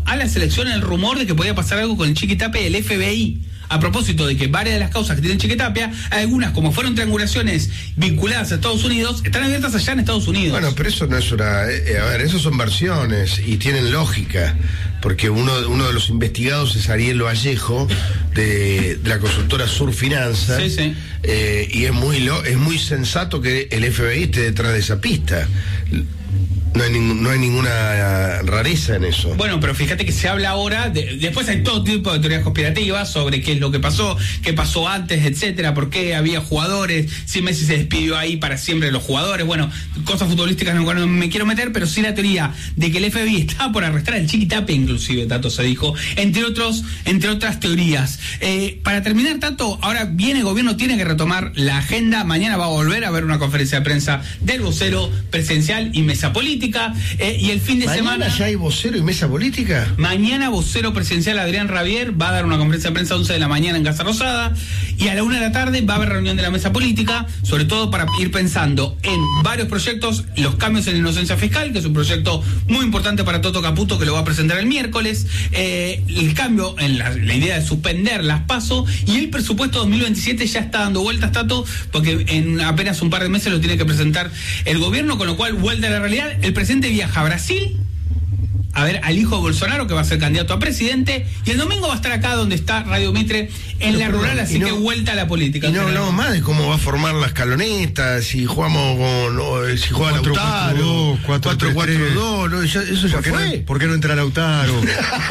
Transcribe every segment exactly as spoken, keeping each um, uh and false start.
a la selección el rumor de que podía pasar algo con el Chiquitapia y el F B I. A propósito de que varias de las causas que tiene Chiquitapia, algunas, como fueron triangulaciones vinculadas a Estados Unidos, están abiertas allá en Estados Unidos. Bueno, pero eso no es una... Eh, a ver, eso son versiones y tienen lógica, porque uno, uno de los investigados es Ariel Vallejo, de, de la consultora Sur Finanzas, sí, sí. Eh, y es muy, lo, es muy sensato que el F B I esté detrás de esa pista. No hay, ningún, no hay ninguna rareza en eso. Bueno, pero fíjate que se habla ahora, de, después hay todo tipo de teorías conspirativas sobre qué es lo que pasó, qué pasó antes, etcétera, por qué había jugadores, si Messi se despidió ahí para siempre de los jugadores, bueno, cosas futbolísticas no, no me quiero meter, pero sí la teoría de que el F B I estaba por arrestar al Chiquitapia, inclusive, Tato, se dijo, entre otros, entre otras teorías. Eh, para terminar, Tato, ahora viene el gobierno, tiene que retomar la agenda, mañana va a volver a haber una conferencia de prensa del vocero presidencial y mesa política. Eh, y el fin de ¿Mañana semana ya hay vocero y mesa política? Mañana vocero presidencial Adrián Rabier va a dar una conferencia de prensa a once de la mañana en Casa Rosada, y a la una de la tarde va a haber reunión de la mesa política, sobre todo para ir pensando en varios proyectos, los cambios en la inocencia fiscal, que es un proyecto muy importante para Toto Caputo, que lo va a presentar el miércoles, eh, el cambio en la, la idea de suspender las PASO, y el presupuesto dos mil veintisiete ya está dando vueltas, Tato, porque en apenas un par de meses lo tiene que presentar el gobierno, con lo cual vuelta a la realidad. El presidente viaja a Brasil a ver al hijo de Bolsonaro, que va a ser candidato a presidente, y el domingo va a estar acá donde está Radio Mitre, en la rural, así no, que vuelta a la política. Y no hablamos más de cómo va a formar las calonetas, si jugamos con, no, si juega Lautaro, cuatro cuatro dos, no, ya, eso ya fue. No, ¿por qué no entra Lautaro?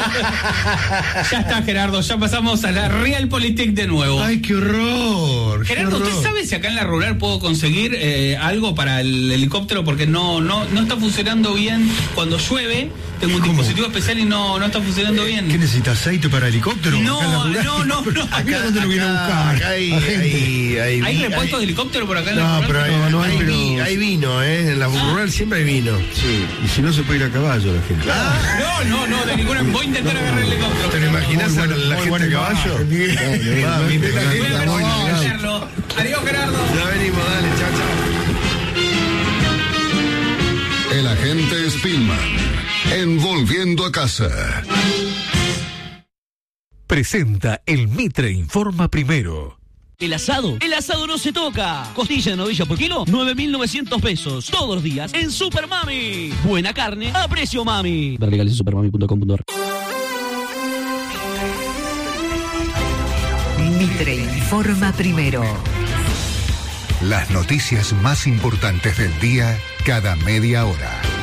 Ya está, Gerardo, ya pasamos a la Realpolitik de nuevo. Ay, qué horror. Gerardo, qué horror. ¿usted sabe si acá en la rural puedo conseguir eh, algo para el helicóptero? Porque no, no, no está funcionando bien cuando llueve. Tengo un ¿Cómo? dispositivo especial y no, no está funcionando bien. ¿Qué necesitas? ¿Aceite para helicóptero? No, no, no, no. Acá dónde lo viene a buscar. Acá hay, hay, hay, ¿Hay repuestos de helicóptero por acá en la No, pero hay, No, no hay, hay, pero- vi- hay vino, ¿eh? En la rural siempre hay vino. Sí, y si no se puede ir a caballo la gente. No, no, no, de ninguna. Voy a intentar agarrar el helicóptero. ¿Te lo imaginas Muy a buena- la muy gente buena a caballo? imagen. Va, viste, la Voy a gente ver a si puedo caballo. hacerlo. Adiós, Gerardo. Ya venimos, dale, chao, chao. El agente Spillman, en Volviendo a Casa. Presenta el Mitre Informa Primero. El asado, el asado no se toca. Costilla de novilla por kilo, nueve mil novecientos pesos. Todos los días en Super Mami. Buena carne a precio mami. Ver legales en supermami punto com punto ar. Mitre Informa Primero. Las noticias más importantes del día cada media hora.